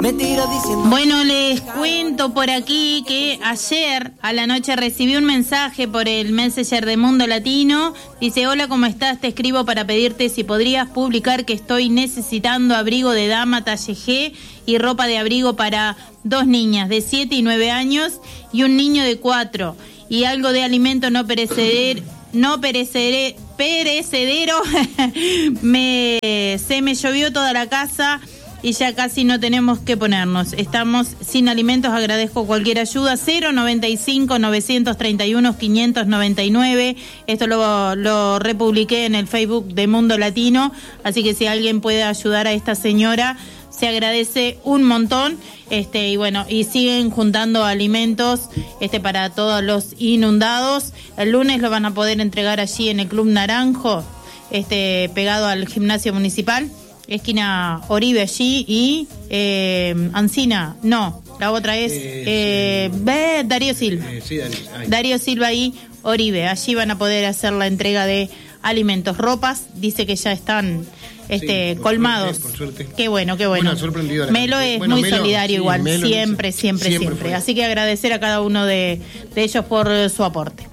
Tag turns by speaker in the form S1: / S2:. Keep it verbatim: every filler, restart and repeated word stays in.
S1: Me tiro diciendo...
S2: Bueno, les cuento por aquí que ayer a la noche recibí un mensaje por el Messenger de Mundo Latino. Dice: hola, ¿cómo estás? Te escribo para pedirte si podrías publicar que estoy necesitando abrigo de dama talle G y ropa de abrigo para dos niñas de siete y nueve años y un niño de cuatro, y algo de alimento no perecedero, no perecedero, perecedero. me, se me llovió toda la casa y ya casi no tenemos que ponernos. Estamos sin alimentos, agradezco cualquier ayuda. Cero noventa y cinco, novecientos treinta y uno, quinientos noventa y nueve. Esto lo, lo republiqué en el Facebook de Mundo Latino, así que si alguien puede ayudar a esta señora, se agradece un montón. Este, y bueno, y siguen juntando alimentos este para todos los inundados. El lunes lo van a poder entregar allí en el Club Naranjo, este, pegado al gimnasio municipal, esquina Oribe allí, y eh, Ancina, no, la otra es eh, eh, Darío Silva.
S3: Eh, sí, Darío,
S2: Darío Silva y Oribe, allí van a poder hacer la entrega de alimentos. Ropas, dice que ya están este, sí, colmados.
S3: Suerte, por suerte.
S2: Qué bueno, qué bueno.
S3: Bueno, sorprendido.
S2: Melo es
S3: bueno,
S2: muy
S3: Melo,
S2: solidario
S3: sí,
S2: igual,
S3: Melo,
S2: siempre, siempre, siempre.
S3: siempre
S2: Así que agradecer a cada uno de, de ellos por su aporte.